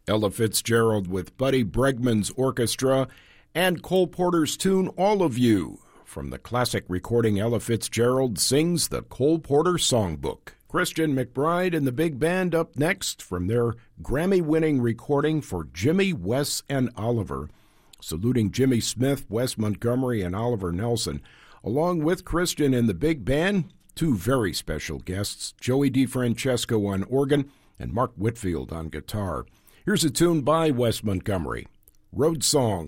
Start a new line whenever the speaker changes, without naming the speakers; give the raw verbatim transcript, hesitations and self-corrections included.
Ella Fitzgerald with Buddy Bregman's orchestra, and Cole Porter's tune, All of You. From the classic recording, Ella Fitzgerald sings the Cole Porter Songbook. Christian McBride and the big band up next from their Grammy-winning recording for Jimmy, Wes, and Oliver, saluting Jimmy Smith, Wes Montgomery, and Oliver Nelson. Along with Christian and the big band, two very special guests, Joey DeFrancesco on organ and Mark Whitfield on guitar. Here's a tune by Wes Montgomery, Road Song.